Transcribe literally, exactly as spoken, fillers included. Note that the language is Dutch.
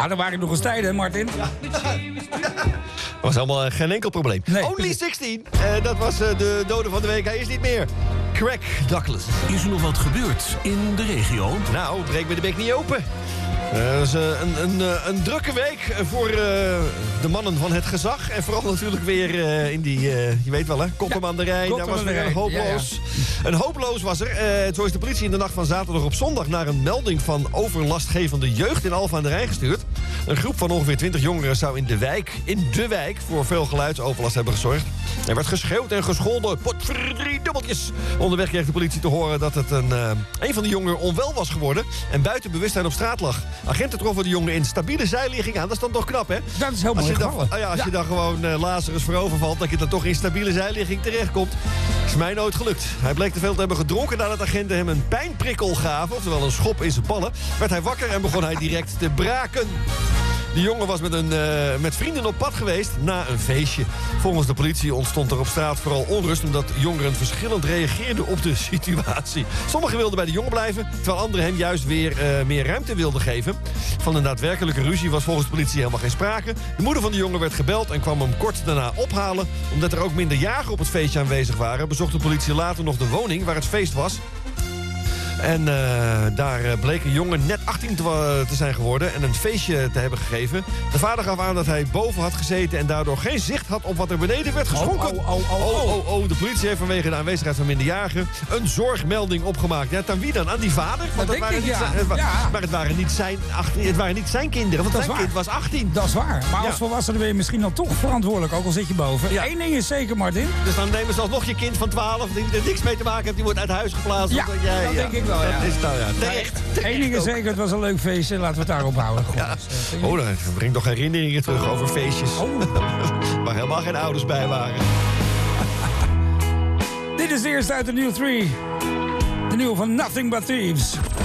Ja, daar waren ik nog eens tijden, Martin. Ja. Dat was allemaal geen enkel probleem. Nee. Only zestien, uh, dat was uh, de dode van de week. Hij is niet meer. Craig Douglas. Is er nog wat gebeurd in de regio? Nou, breek me de bek niet open. Uh, dat is uh, een, een, uh, een drukke week voor uh, de mannen van het gezag. En vooral natuurlijk weer uh, in die, uh, je weet wel hè, Kokkum aan de Rijn. Daar was weer hopeloos. Ja, ja. Een hopeloos was er. Uh, zo is de politie in de nacht van zaterdag op zondag naar een melding van overlastgevende jeugd in Alphen aan de Rijn gestuurd. Een groep van ongeveer twintig jongeren zou in de wijk, in de wijk, voor veel geluidsoverlast hebben gezorgd. Er werd geschreeuwd en gescholden. Potverdrie dubbeltjes. Onderweg kreeg de politie te horen dat het een, uh, een van de jongeren onwel was geworden en buiten bewustzijn op straat lag. Agenten troffen de jongen in stabiele zijligging aan. Dat is dan toch knap, hè? Dat is heel mooi als je dan, gevallen. ja, als ja. je dan gewoon uh, Lazarus voorovervalt, dat je dan toch in stabiele zijligging terechtkomt. Is mij nooit gelukt. Hij bleek te veel te hebben gedronken nadat agenten hem een pijnprikkel gaven, oftewel een schop in zijn ballen. Werd hij wakker en begon hij direct te braken. De jongen was met, een, uh, met vrienden op pad geweest na een feestje. Volgens de politie ontstond er op straat vooral onrust, omdat jongeren verschillend reageerden op de situatie. Sommigen wilden bij de jongen blijven, terwijl anderen hem juist weer uh, meer ruimte wilden geven. Van een daadwerkelijke ruzie was volgens de politie helemaal geen sprake. De moeder van de jongen werd gebeld en kwam hem kort daarna ophalen. Omdat er ook minderjarigen op het feestje aanwezig waren, bezocht de politie later nog de woning waar het feest was. En uh, daar bleek een jongen net achttien te, uh, te zijn geworden en een feestje te hebben gegeven. De vader gaf aan dat hij boven had gezeten en daardoor geen zicht had op wat er beneden werd geschonken. Oh, oh, oh, oh, oh, oh, oh. De politie heeft vanwege de aanwezigheid van minderjarigen een zorgmelding opgemaakt. Ja, aan wie dan? Aan die vader? Want dat het waren ik, niet ja. zijn, het wa- ja. Maar het waren niet zijn, achttien, het waren niet zijn kinderen, want dat zijn kind was achttien. Dat is waar. Maar Ja. als volwassene ben je misschien dan toch verantwoordelijk, ook al zit je boven. Ja. Eén ding is zeker, Martin. Dus dan nemen ze alsnog je kind van twaalf, die er niks mee te maken heeft, die wordt uit huis geplaatst. Ja, omdat jij, dat ja. denk ik wel, ja. Dat is nou ja, terecht. Eén ding is zeker, het was een leuk feestje. Laten we het daarop houden. Goed, Ja. dus, uh, Oh, dat brengt nog herinneringen terug over feestjes. Oh. Waar helemaal geen ouders bij waren. Dit is de eerste uit de New three. De nieuwe van Nothing But Thieves.